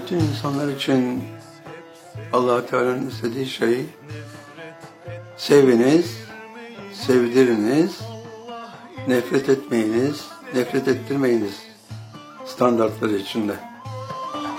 bütün insanlar için Allah Teala'nın istediği şey seviniz, sevdiriniz, nefret etmeyiniz, nefret ettirmeyiniz standartları içinde.